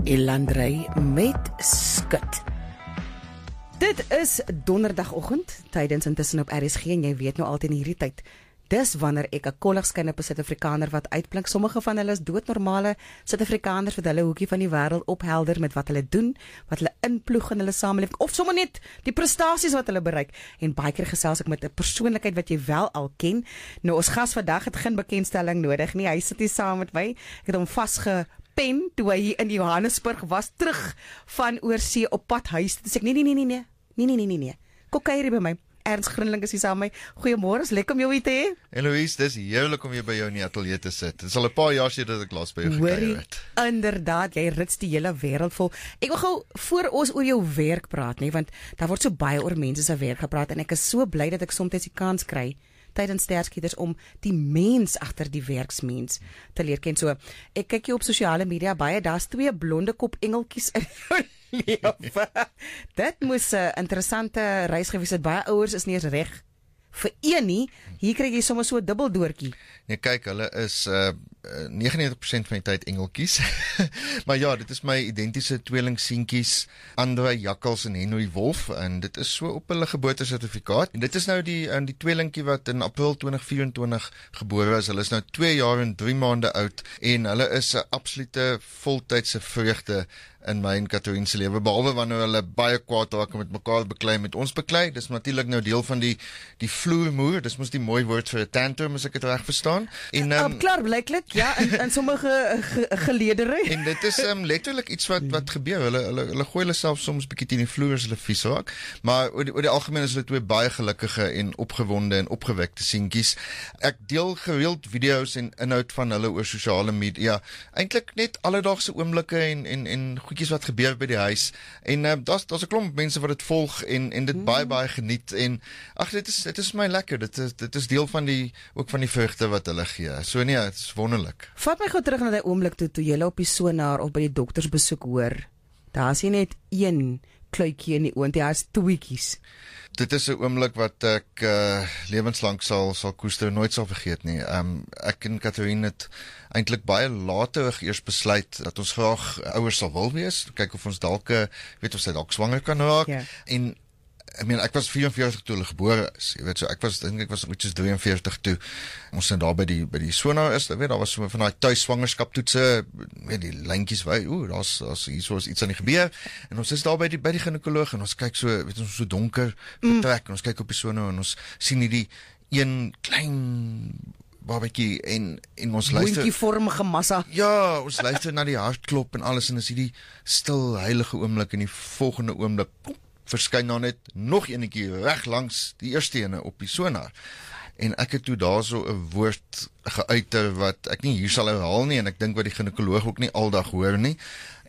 Elandrey met Skut. Dit is donderdagoggend, tydens intussen op RSG, en jy weet nou altyd in hierdie tyd, dis wanneer ek 'n kollig skyn op 'n Suid-Afrikaner wat uitblink. Sommige van hulle is doodnormale Suid-Afrikaners wat hulle hoekie van die wêreld ophelder met wat hulle doen, wat hulle inploeg in hulle samelewing, of sommer net die prestasies wat hulle bereik. En baie keer gesels ek met 'n persoonlikheid wat jy wel al ken. Nou ons gas vandag het geen bekendstelling nodig nie. Hy sit hier saam met my. Ek het hom vasgepen toe hy hier in Johannesburg was, terug van oorsee op pad huis. Dis ek nee. Kom kuier hier by my. Ernst Groenling is hier saam met my. Goeiemôre, is lekker om jou hier te hê. En Louise, dis heerlik om hier by jou in die ateljee te sit. Dit is al 'n paar jaar sedert ek laas by jou gekuier het. Inderdaad, jy rits die hele wêreld vol. Ek wil gou voor ons oor jou werk praat, nee, want daar word so baie oor mense se werk gepraat en ek is so bly dat ek soms die kans kry tydens Sterskieters om die mens agter die werksmens te leer ken. So, ek kyk jy op sosiale media baie, daar's 2 blonde kop engeltjies in jou lewe. Dit moes 'n interessante reis gewees het. Baie ouers is nie eens reg vir een nie. Hier kry jy sommer so 'n dubbeldoortjie. Nee, kyk, hulle is 99% van die tyd engeltjies. Maar ja, dit is my identiese tweelingseentjies, Andrei Jakkals en Henry Wolf, en dit is so op hulle geboortesertifikaat. En dit is nou die tweelingkie wat in April 2024 gebore is. Hulle is nou 2 jaar en 3 maande oud en hulle is 'n absolute voltydse vreugde in my en Catherine se lewe, behalwe wanneer hulle baie kwaad raak en met mekaar beklei, met ons beklei. Dis natuurlik nou deel van die vloermoer. Dis mos die mooi woord vir 'n tantrum, as ek dit reg verstaan. En klaar, blyklik, ja, in sommige geleedere. En dit is letterlik iets wat gebeur. Hulle gooi hulle self soms bietjie teen die vloer as hulle vies raak, maar oor die algemeen is hulle 2 baie gelukkige en opgewonde en opgewekte seentjies. Ek deel gereeld video's en inhoud van hulle oor sosiale media. Eintlik net alledaagse oomblikke en goedjies wat gebeur by die huis. En daar's 'n klomp mense wat dit volg en dit baie geniet. En ag, dit is my lekker. Dit is deel van ook van die vreugde wat hulle gee. So nee, dit is wonderlik. Vat my gou terug na die oomblik toe jy op die sonaar of by die doktersbesoek hoor. Daar's nie net 1 kluitjie in die oond, daar's 2tjies. Dit is 'n oomblik wat ek lewenslank sal koester, nooit sal vergeet nie. Ek en Catherine het eintlik baie later eers besluit dat ons graag ouers sal wil wees. Kyk of ons dalk of sy dalk swanger kan raak. Yeah. En ek was 44 toe hulle gebore is. Jy weet, so ek was iets 43 toe ons net daar by die sonaar is. Jy weet, daar was so van daai tuisswangerskaptoetse, weet die lyntjies daar's hier was iets aan die gebeur. En ons is daar by die ginekoloog en ons kyk so, weet ons so donker vertrek en ons kyk op die sonaar en ons sien hierdie een klein babatjie en ons luister. Boentjievormige massa. Ja, ons luister na die hartklop en alles en is hierdie stil heilige oomblik en die volgende oomblik verskyn dan net nog enetjie reg langs die eerste ene op die sonaar. En ek het toe daarso 'n woord geuiter wat ek nie hier sal herhaal nie en ek dink wat die ginekoloog ook nie aldag hoor nie.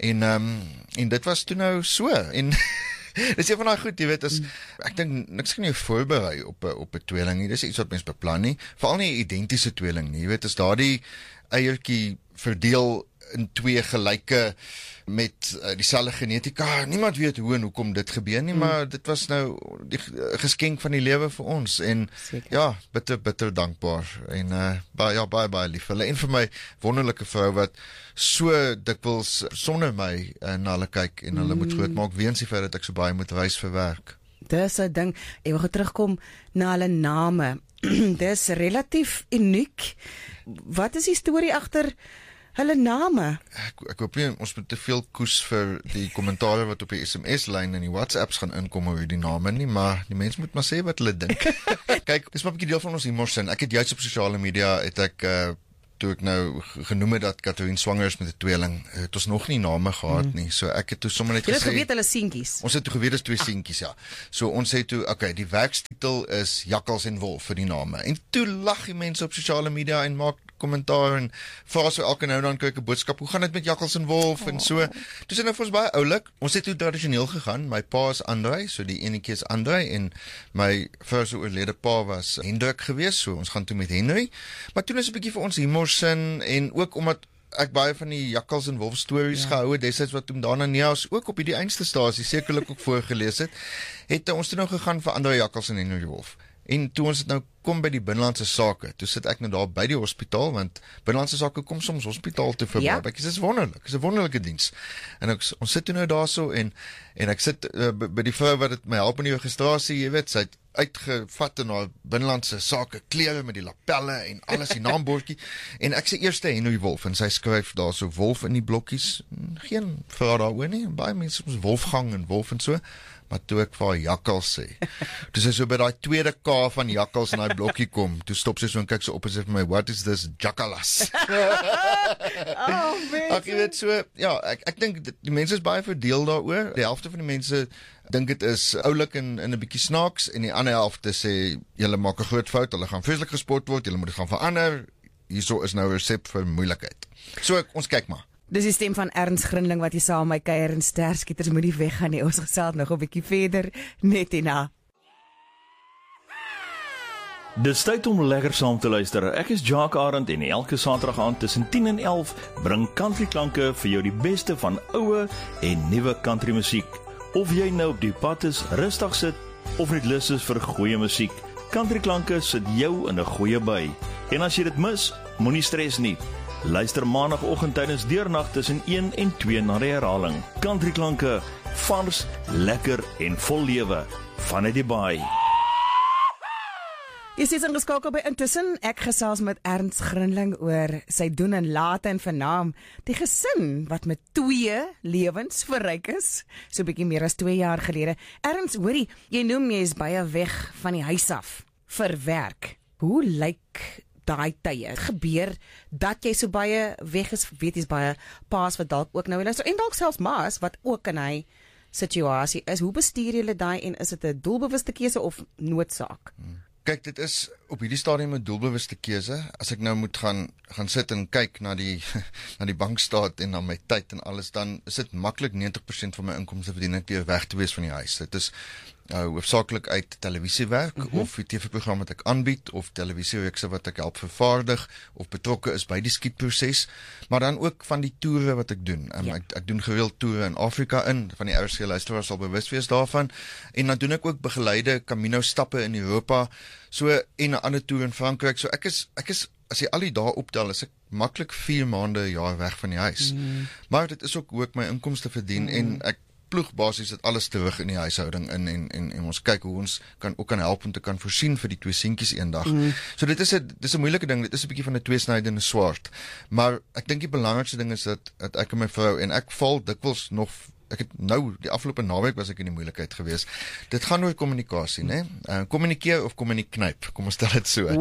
En dit was toe nou so. En dis een van daai goed, jy weet, ek dink niks kan jou voorberei op 'n tweeling nie. Dis iets wat mens beplan nie. Veral nie 'n identiese tweeling nie. Jy weet, as daardie eiertjie verdeel in 2 gelyke met dieselfde genetika. Niemand weet hoe en hoekom dit gebeur nie, maar dit was nou die geskenk van die lewe vir ons en Zeker. Ja, bitter dankbaar en baie lief vir hulle en vir my wonderlike vrou wat so dikwels sonder my na hulle kyk en hulle moet grootmaak weens die feit dat ek so baie moet reis vir werk. Dis 'n ding. Ek wil terugkom na hulle name. Dis relatief uniek. Wat is die storie agter hulle name? Ek hoop nie ons moet te veel koes vir die kommentaare wat op die SMS-lyn en die WhatsApps gaan inkom oor die name nie, maar die mense moet maar sê wat hulle dink. Kyk, dis maar 'n bietjie deel van ons humorsin. Ek het juist op sosiale media toe ek nou genoem het dat Catherine swanger is met 'n tweeling, het ons nog nie name gehad nie. So ek het toe sommer net gesê, jy het geweet hulle seentjies. Ons het toe geweet dis 2 seentjies, ja. So ons sê toe, okay, die werkstitel is Jakkals en Wolf vir die name. En toe lag die mense op sosiale media en maak kommentaar en vra so elke nou dan kyk 'n boodskap, hoe gaan dit met Jakkals en Wolf en so. Toe sê nou vir ons baie oulik. Ons het toe tradisioneel gegaan. My pa is Andrei, so die enetjie is Andrei en my vrou se oorlede pa was Hendrik geweest, so ons gaan toe met Henry. Maar toe is 'n bietjie vir ons humorsin en ook omdat ek baie van die Jakkals en Wolf stories gehou het, destyds wat Oom Dana Neus ook op die eindste stasie sekerlik ook voorgelees het ons toe nou gegaan vir Andrei Jakkals en Henry Wolf. En toe ons het nou kom by die binnelandse sake, toe sit ek nou daar by die hospitaal, want binnelandse sake kom soms hospitaal toe vir Ja. Dit is wonderlik, is 'n wonderlike diens. En ons sit toe nou daarso en ek sit by die vrou wat dit my help in die registrasie, jy weet, sy het uitgevat in haar binnelandse sake klere met die lapelle en alles, die naambordjie, en ek sê eerste Henry Wolf, en sy skryf daar so Wolf in die blokkies, geen vraag daaroor nie, en baie mense soms Wolfgang en Wolf en so, maar toe ek vir haar jakkals sê, toe sy so by die tweede K van jakkals in die blokkie kom, toe stop sy so en kyk so op en sê vir my, what is this jakalas? Ag, jy weet so, ja, ek dink die mense is baie verdeel daaroor, die helfte van die mense dink dit is oulik en 'n bietjie snaaks, en die ander helfte sê, julle maak 'n groot fout, hulle gaan vreeslik gespot word, julle moet dit gaan verander, hierso is nou 'n resep vir moeilikheid. So, ons kyk maar. Dis die stem van Ernst Grinling wat hier saam met my kuier en Sterskieters moet nie weggaan nie. Ons gesels nog 'n bietjie verder net hierna. Dis tyd om lekker saam te luister. Ek is Jacques Arend en elke Saterdag aand tussen 10 en 11 bring Country Klanke vir jou die beste van oue en nuwe country musiek. Of jy nou op die pad is, rustig sit of net lus is vir goeie musiek, Country Klanke sit jou in 'n goeie by. En as jy dit mis, moenie stres nie. Luister maandagooggend tydens deurnag tussen 1 en 2 na die herhaling. Country Klanke, vars, lekker en vol lewe. Vanuit die baai. Jy is ingeskakel by Intussen. Ek gesels met Ernst Grinling oor sy doen en late en vernaam die gesin wat met 2 lewens verryk is, so 'n bietjie meer as 2 jaar gelede. Ernst, hoorie, jy noem jy is baie weg van die huis af vir werk. Hoe lyk daai tye? Gebeur dat jy so baie weg is, weet jy's baie paas wat dalk ook nou luister en dalk selfs maas wat ook in hy situasie is. Hoe bestuur julle daai en is dit 'n doelbewuste keuse of noodsaak? Kyk, dit is op hierdie stadium 'n doelbewuste keuse. As ek nou moet gaan sit en kyk na die na die bankstaat en na my tyd en alles, dan is dit maklik 90% van my inkomste verdien ek deur weg te wees van die huis. Dit is hoofsaaklik uit televisiewerk of die TV-program wat ek aanbied of televisiereekse wat ek help vervaardig of betrokke is by die skietproses, maar dan ook van die toere wat ek doen. Ek doen gereeld toere in Afrika van die RSG luisteraars sal bewus wees daarvan, en dan doen ek ook begeleide Camino stappe in Europa, so en 'n ander toer in Frankryk. So ek is as jy al die dae optel, is ek maklik 4 maande 'n jaar weg van die huis. Maar dit is ook hoe ek my inkomste verdien en ek ploeg basies dit alles terug in die huishouding in en ons kyk hoe ons kan help om te kan voorsien vir die 2 seentjies eendag. So dit is 'n moeilike ding, dit is 'n bietjie van 'n tweesnydende swaard. Maar ek dink die belangrikste ding is dat ek en my vrou, en ek val dikwels nog, ek het nou die afgelope naweek was ek in die moeilikheid geweest. Dit gaan oor kommunikasie, né? Kommunikeer of kommuniknyp, kom ons stel dit so.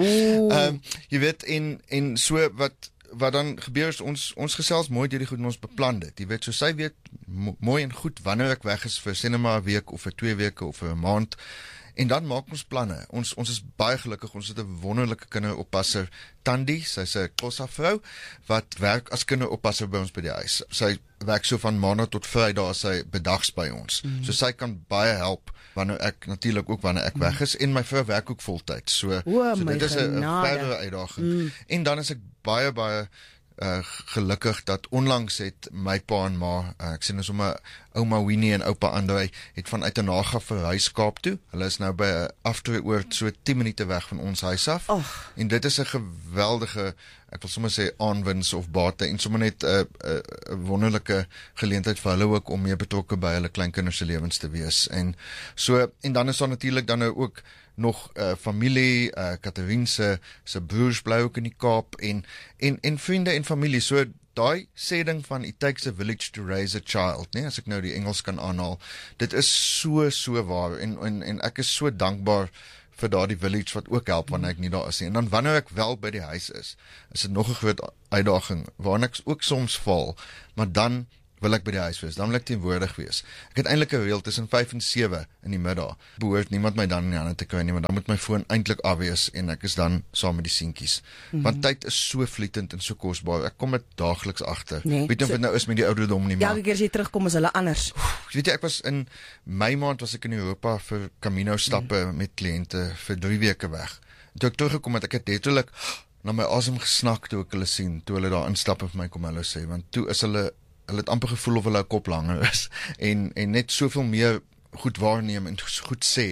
Jy weet en so wat dan gebeur is, ons gesels mooi deur die goed en ons beplan dit. Jy weet, so sy weet mooi en goed wanneer ek weg is vir sinema 'n week of vir 2 weke of vir 'n maand. En dan maak ons planne. Ons is baie gelukkig, ons het 'n wonderlike kinderoppasser, Tandi, sy's 'n Xhosa vrou wat werk as kinderoppasser by ons by die huis. Sy werk so van maandag tot Vrydag, sy bedags by ons. So sy kan baie help wanneer ek weg is, en my vrou werk ook voltyds. So dit is 'n verdere uitdaging. En dan is ek baie gelukkig dat onlangs het my pa en ma, ek sien nou sommer ouma Winnie en oupa Andrei, het vanuit 'n naga verhuis Kaap toe. Hulle is nou by 'n aftreeoord so 10 minute weg van ons huis af. En dit is 'n geweldige, ek wil sommer sê aanwins of bate, en sommer net 'n wonderlike geleentheid vir hulle ook om meer betrokke by hulle kleinkinders se lewens te wees. En dan is daar natuurlik dan nou ook nog familie, Catherine se broers bly ook in die Kaap, en vriende en familie. So daai sê ding van it takes a village to raise a child, nee, as ek nou die Engels kan aanhaal, dit is so waar, en ek is so dankbaar vir daardie village wat ook help wanneer ek nie daar is nie. En dan wanneer ek wel by die huis is dit nog 'n groot uitdaging, waarin ek ook soms val, maar dan wil ek by die huis wees, dan wil ek teenwoordig wees. Ek het eintlik 'n reël tussen 5 en 7 in die middag. Behoort niemand my dan in die hande te kry nie, maar dan moet my foon eintlik af wees en ek is dan saam met die seentjies. Want tyd is so vlietend en so kosbaar. Ek kom dit daagliks agter. Weet of dit nou is met die ouderdom nie, maar elke keer as jy terugkom is hulle anders. Weet jy, ek was in Mei maand was ek in Europa vir Camino stappe met kliënte vir 3 weke weg. En toe ek teruggekom het, ek het letterlik na my asem gesnak toe ek hulle sien, toe hulle daar instap en vir my kom hallo sê, want toe is hulle het amper gevoel of hulle 'n kop langer is en net soveel meer goed waarneem en goed sê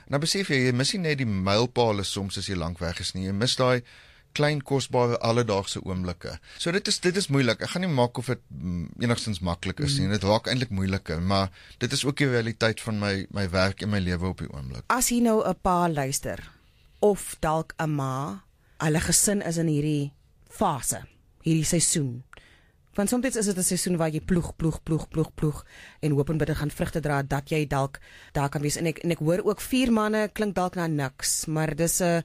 nou besef jy mis nie net die mylpale soms as jy lank weg is nie, jy mis daai klein kosbare alledaagse oomblikke. So dit is moeilik. Ek gaan nie maak of dit enigstens maklik is nie. Dit raak eintlik moeiliker, maar dit is ook die realiteit van my werk en my lewe op die oomblik. As jy nou 'n pa luister of dalk 'n ma, hulle gesin is in hierdie fase, hierdie seisoen. Want soms is dit 'n seisoen waar jy ploeg en hoop en bid dit gaan vrugte dra dat jy dalk daar kan wees. En ek hoor ook 4 maande klink dalk na niks, maar dis 'n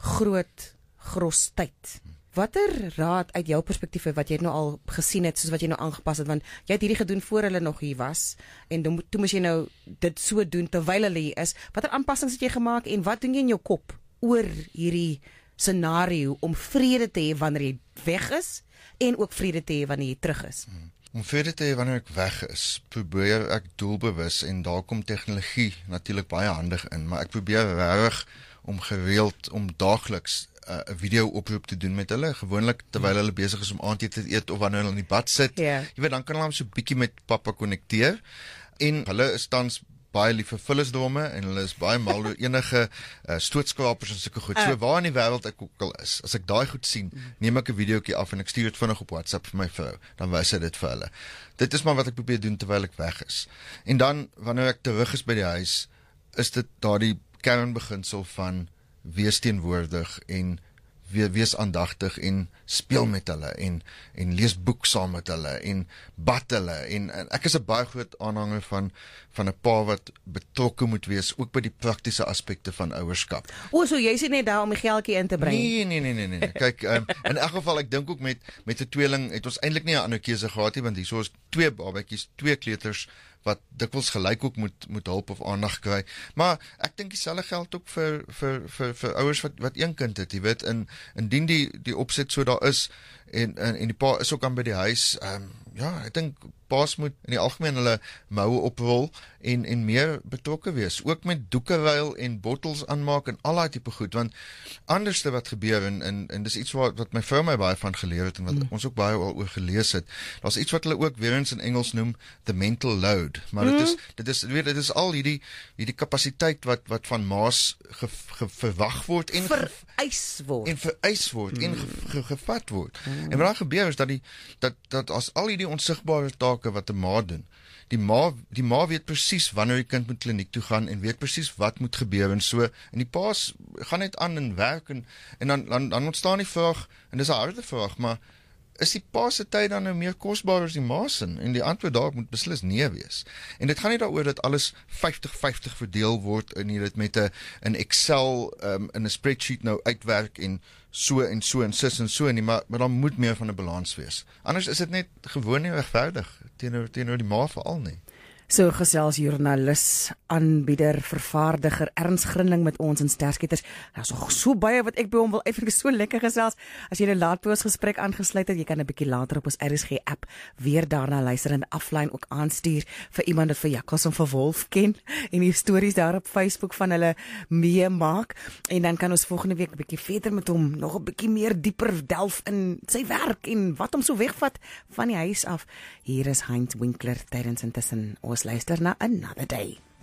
gros tyd. Watter raad uit jou perspektief wat jy nou al gesien het, soos wat jy nou aangepas het, want jy het hierdie gedoen voor hulle nog hier was, en toe moes jy nou dit so doen terwyl hulle hier is. Watter aanpassings het jy gemaak en wat doen jy in jou kop oor hierdie scenario om vrede te hê wanneer jy weg is en ook vrede te hê wanneer jy terug is? Om vrede te hê wanneer ek weg is, probeer ek doelbewus, en daar kom tegnologie natuurlik baie handig in, maar ek probeer regtig om gereeld, om daagliks 'n video oproep te doen met hulle, gewoonlik terwyl hulle besig is om aandete te eet of wanneer hulle in die bad sit. Yeah. Jy weet, dan kan hulle so 'n bietjie met pappa konnekteer, en hulle is tans baie lief vir vullisdromme, en hulle is baie mal oor enige stootskrapers en sulke goed. So waar in die wêreld ek ook al is, as ek daai goed sien, neem ek 'n videoetjie af en ek stuur dit vinnig op WhatsApp vir my vrou, dan wys sy dit vir hulle. Dit is maar wat ek probeer doen terwyl ek weg is. En dan, wanneer ek terug is by die huis, is dit daardie kernbeginsel van wees teenwoordig en wees aandagtig en speel met hulle en lees boek saam met hulle en bad hulle, en ek is 'n baie groot aanhanger van 'n pa wat betrokke moet wees ook by die praktiese aspekte van ouerskap. So jy sê net daar om die geldjie in te bring. Nee. Kyk, in elk geval ek dink ook met 'n tweeling het ons eintlik nie 'n ander keuse gehad nie, want hierso is 2 babatjies, 2 kleuters wat dikwels gelyk ook moet hulp of aandag kry. Maar ek dink dieselfde geld ook vir ouers wat een kind het, jy weet, indien die opset so daar is en die pa is ook aan by die huis, ek dink paas moet in die algemeen hulle moue oprol en meer betrokke wees, ook met doeke ruil en bottels aanmaak en al daai tipe goed, want anderste wat gebeur en dis iets wat my vrou my baie van geleer het en wat ons ook baie oor gelees het. Daar's iets wat hulle ook weer eens in Engels noem the mental load, maar dit is al hierdie kapasiteit wat van maas verwag word en vereis word en gevat word. En wat dan gebeur is dat as al hierdie onsigbare take wat 'n ma doen, die ma weet presies wanneer die kind moet kliniek toe gaan en weet presies wat moet gebeur en so, en die paas gaan net aan en werk en dan ontstaan die vraag, en dis 'n harde vraag, maar is die pa se tyd dan nou meer kosbaar as die ma se? En die antwoord daarop moet beslis nee wees. En dit gaan nie daaroor dat alles 50-50 verdeel word en jy dit met 'n Excel in 'n spreadsheet nou uitwerk en so en so nie, maar dan moet meer van 'n balans wees. Anders is dit net gewoon nie regverdig teenoor die ma veral nie. So gesels joernalis, aanbieder, vervaardiger Ernst Grinling met ons in Stersketers. Daar's nog so baie wat ek by hom wil uitvind, so lekker gesels. As jy 'n laatpoos gesprek aangesluit het, jy kan 'n bietjie later op ons RSG app weer daarna luister en aflyn ook aanstuur vir iemand wat vir Jakkals en vir Wolf ken en die stories daar op Facebook van hulle meemaak. En dan kan ons volgende week 'n bietjie verder met hom nog 'n bietjie meer dieper delf in sy werk en wat hom so wegvat van die huis af. Hier is Heinz Winkler tydens intussen. Ons luister na Another Day.